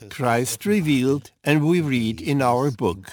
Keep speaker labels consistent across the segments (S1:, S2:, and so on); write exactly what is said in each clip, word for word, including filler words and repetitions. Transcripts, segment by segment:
S1: Christ revealed, and we read in our book.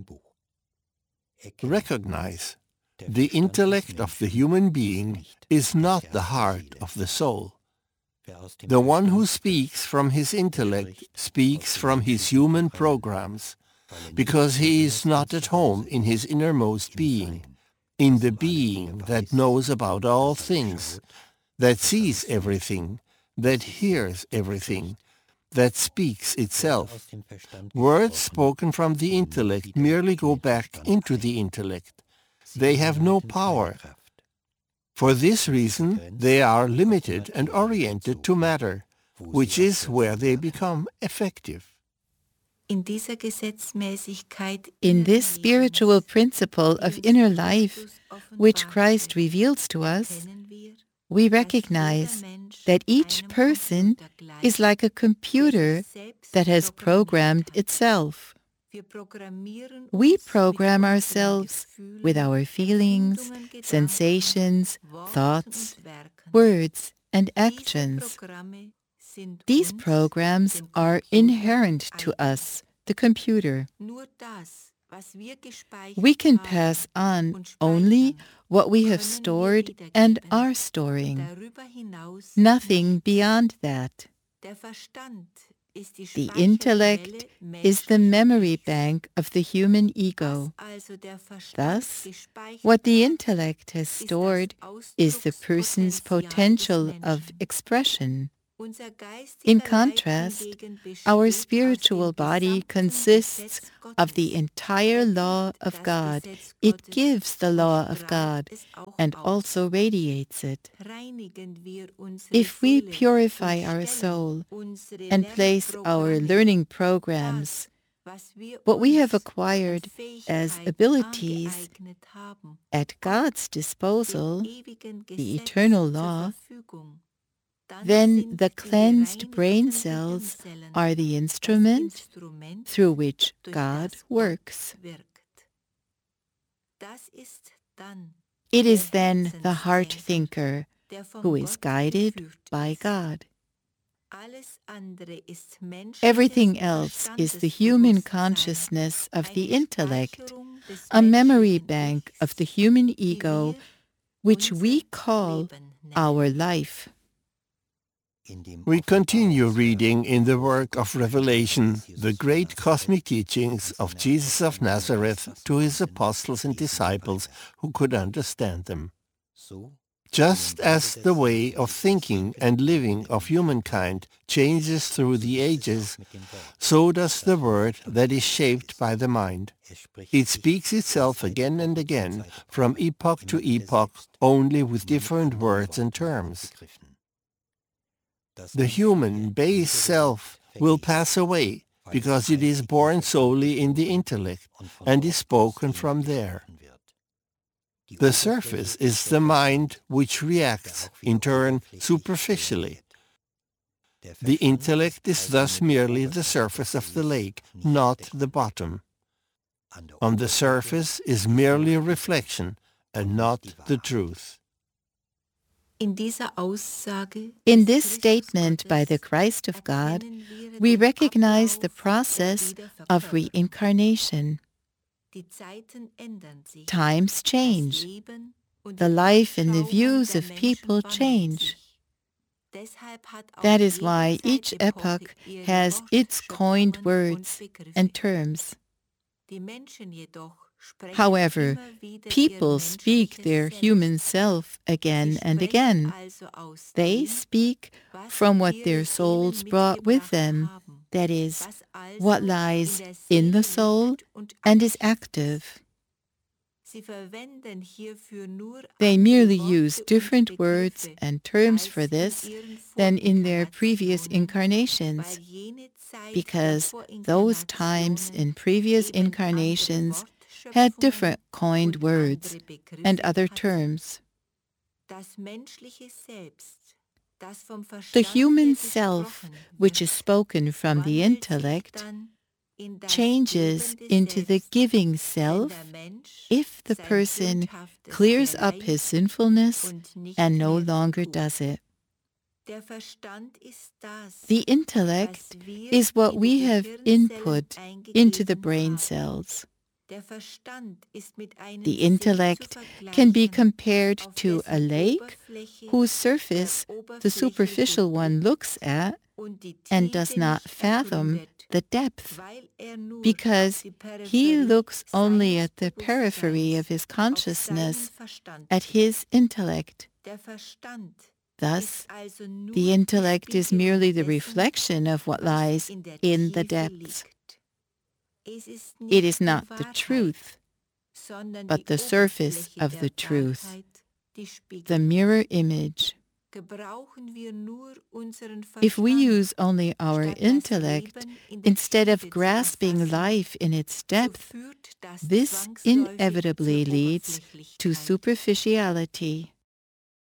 S1: Recognize, the intellect of the human being is not the heart of the soul. The one who speaks from his intellect speaks from his human programs, because he is not at home in his innermost being, in the being that knows about all things, that sees everything, that hears everything, that speaks itself. Words spoken from the intellect merely go back into the intellect. They have no power. For this reason, they are limited and oriented to matter, which is where they become effective.
S2: In this spiritual principle of inner life, which Christ reveals to us, we recognize that each person is like a computer that has programmed itself. We program ourselves with our feelings, sensations, thoughts, words, and actions. These programs are inherent to us, the computer. We can pass on only what we have stored and are storing, nothing beyond that. The intellect is the memory bank of the human ego. Thus, what the intellect has stored is the person's potential of expression. In contrast, our spiritual body consists of the entire law of God. It gives the law of God and also radiates it. If we purify our soul and place our learning programs, what we have acquired as abilities, at God's disposal, the eternal law, then the cleansed brain cells are the instrument through which God works. It is then the heart thinker who is guided by God. Everything else is the human consciousness of the intellect, a memory bank of the human ego, which we call our life.
S1: We continue reading in the work of Revelation the great cosmic teachings of Jesus of Nazareth to his apostles and disciples who could understand them. Just as the way of thinking and living of humankind changes through the ages, so does the word that is shaped by the mind. It speaks itself again and again, from epoch to epoch, only with different words and terms. The human base self will pass away because it is born solely in the intellect and is spoken from there. The surface is the mind which reacts, in turn, superficially. The intellect is thus merely the surface of the lake, not the bottom. On the surface is merely a reflection and not the truth.
S2: In this statement by the Christ of God, we recognize the process of reincarnation. Times change. The life and the views of people change. That is why each epoch has its coined words and terms. However, people speak their human self again and again. They speak from what their souls brought with them, that is, what lies in the soul and is active. They merely use different words and terms for this than in their previous incarnations, because those times in previous incarnations had different coined words and other terms. The human self, which is spoken from the intellect, changes into the giving self if the person clears up his sinfulness and no longer does it. The intellect is what we have input into the brain cells. The intellect can be compared to a lake whose surface the superficial one looks at and does not fathom the depth, because he looks only at the periphery of his consciousness, at his intellect. Thus, the intellect is merely the reflection of what lies in the depths. It is not the truth, but the surface of the truth, the mirror image. If we use only our intellect instead of grasping life in its depth, this inevitably leads to superficiality.